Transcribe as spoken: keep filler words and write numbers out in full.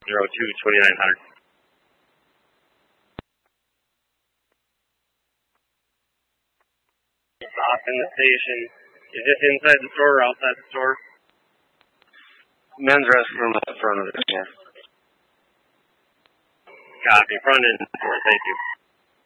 zero two twenty-nine hundred. Stop in the station. Is this inside the store or outside the store? Men's restroom at the front of the store. Copy. Front end store. Thank you.